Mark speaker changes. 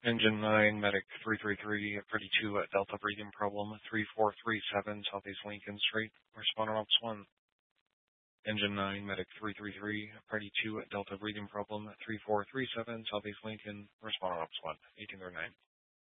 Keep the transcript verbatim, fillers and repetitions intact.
Speaker 1: Engine nine, Medic three three three, Pretty two, Delta breathing problem, three four three seven, Southeast Lincoln Street, respond on Ops one. Engine nine, Medic three three three, Pretty two, Delta breathing problem, three four three seven, Southeast Lincoln, respond on Ops one, eighteen oh nine.